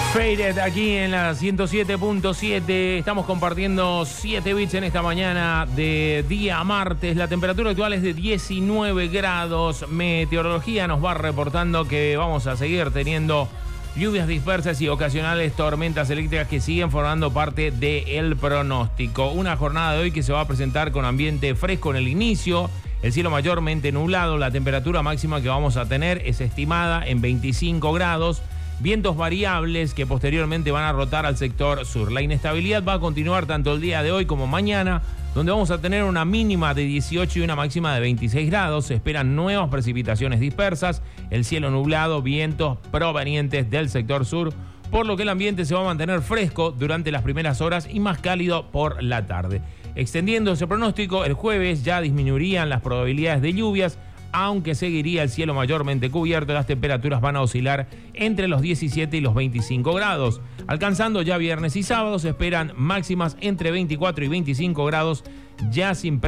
Faded aquí en la 107.7. Estamos compartiendo 7 bits en esta mañana de día martes. La temperatura actual es de 19 grados. Meteorología nos va reportando que vamos a seguir teniendo lluvias dispersas y ocasionales tormentas eléctricas que siguen formando parte del pronóstico. Una jornada de hoy que se va a presentar con ambiente fresco en el inicio. El cielo mayormente nublado. La temperatura máxima que vamos a tener es estimada en 25 grados. Vientos variables que posteriormente van a rotar al sector sur. La inestabilidad va a continuar tanto el día de hoy como mañana, donde vamos a tener una mínima de 18 y una máxima de 26 grados. Se esperan nuevas precipitaciones dispersas, el cielo nublado, vientos provenientes del sector sur, por lo que el ambiente se va a mantener fresco durante las primeras horas y más cálido por la tarde. Extendiendo ese pronóstico, el jueves ya disminuirían las probabilidades de lluvias, aunque seguiría el cielo mayormente cubierto. Las temperaturas van a oscilar entre los 17 y los 25 grados. Alcanzando ya viernes y sábado, se esperan máximas entre 24 y 25 grados, ya sin